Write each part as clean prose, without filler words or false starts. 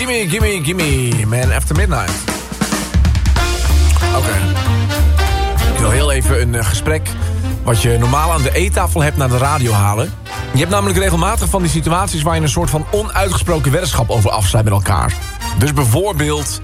Gimme, Man After Midnight. Oké. Ik wil heel even een gesprek wat je normaal aan de eettafel hebt naar de radio halen. Je hebt namelijk regelmatig van die situaties waar je een soort van onuitgesproken weddenschap over afsluit met elkaar. Dus bijvoorbeeld...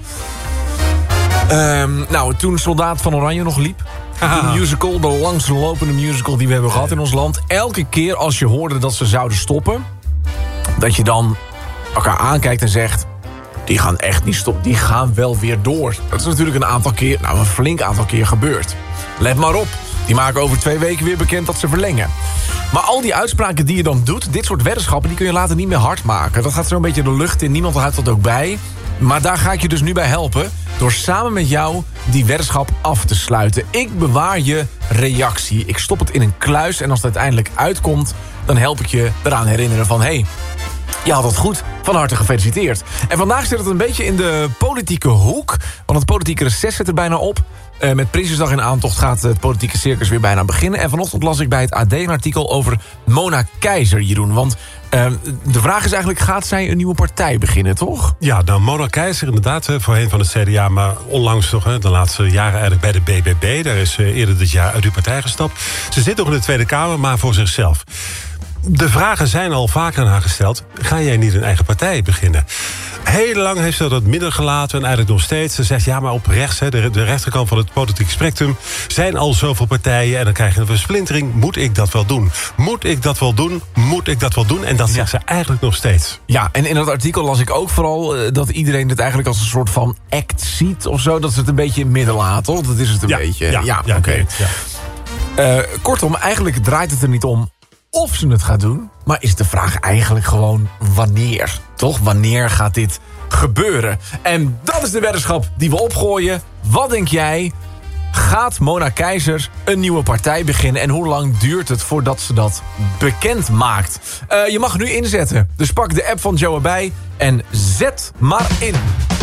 toen Soldaat van Oranje nog liep. De musical, de langstlopende musical die we hebben gehad in ons land. Elke keer als je hoorde dat ze zouden stoppen, dat je dan elkaar aankijkt en zegt... die gaan echt niet stoppen, die gaan wel weer door. Dat is natuurlijk een flink aantal keer gebeurd. Let maar op, die maken over 2 weken weer bekend dat ze verlengen. Maar al die uitspraken die je dan doet, dit soort weddenschappen, die kun je later niet meer hard maken. Dat gaat zo'n beetje de lucht in, niemand houdt dat ook bij. Maar daar ga ik je dus nu bij helpen, door samen met jou die weddenschap af te sluiten. Ik bewaar je reactie. Ik stop het in een kluis en als het uiteindelijk uitkomt, dan help ik je eraan herinneren van... hey, je had het goed, van harte gefeliciteerd. En vandaag zit het een beetje in de politieke hoek, want het politieke reces zit er bijna op. Met Prinsjesdag in aantocht gaat het politieke circus weer bijna beginnen. En vanochtend las ik bij het AD een artikel over Mona Keizer, Jeroen. Want de vraag is eigenlijk, gaat zij een nieuwe partij beginnen, toch? Ja, nou, Mona Keizer inderdaad, voorheen van het CDA... maar onlangs toch, de laatste jaren eigenlijk bij de BBB. Daar is eerder dit jaar uit uw partij gestapt. Ze zit nog in de Tweede Kamer, maar voor zichzelf. De vragen zijn al vaker aan haar gesteld. Ga jij niet een eigen partij beginnen? Heel lang heeft ze dat midden gelaten en eigenlijk nog steeds. Ze zegt, ja, maar op rechts, de rechterkant van het politieke spectrum... zijn al zoveel partijen en dan krijg je een versplintering. Moet ik dat wel doen? Moet ik dat wel doen? Moet ik dat wel doen? En dat zegt ze eigenlijk nog steeds. Ja, en in dat artikel las ik ook vooral dat iedereen het eigenlijk als een soort van act ziet of zo. Dat ze het een beetje in het midden laat, toch? Dat is het een beetje. Ja, oké. Ja. Kortom, eigenlijk draait het er niet om of ze het gaat doen, maar is de vraag eigenlijk gewoon wanneer, toch? Wanneer gaat dit gebeuren? En dat is de weddenschap die we opgooien. Wat denk jij? Gaat Mona Keizer een nieuwe partij beginnen? En hoe lang duurt het voordat ze dat bekend maakt? Je mag nu inzetten. Dus pak de app van Joe erbij en zet maar in.